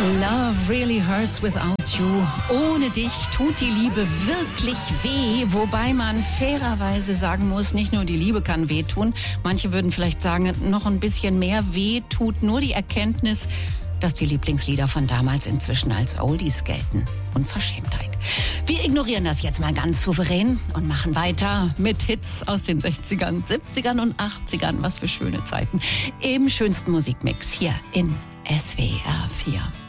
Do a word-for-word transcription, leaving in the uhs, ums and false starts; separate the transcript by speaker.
Speaker 1: Love really hurts without you. Ohne dich tut die Liebe wirklich weh. Wobei man fairerweise sagen muss, nicht nur die Liebe kann wehtun. Manche würden vielleicht sagen, noch ein bisschen mehr weh tut nur die Erkenntnis, dass die Lieblingslieder von damals inzwischen als Oldies gelten. Unverschämtheit. Wir ignorieren das jetzt mal ganz souverän und machen weiter mit Hits aus den sechzigern, siebzigern und achtzigern. Was für schöne Zeiten. Im schönsten Musikmix hier in S W R vier.